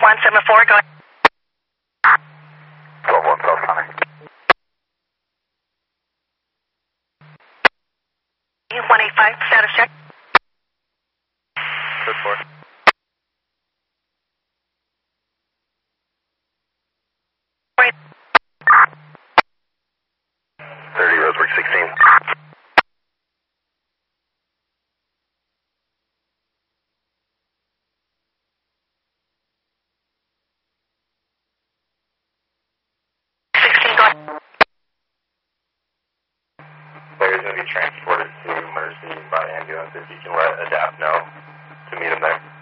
174, go ahead. 12-1, Sonic. 185, status check. Good for. Wait. 30, Roseburg 16. Player's going to be transported to Mercy by ambulance. If you can let Adapt know to meet him there.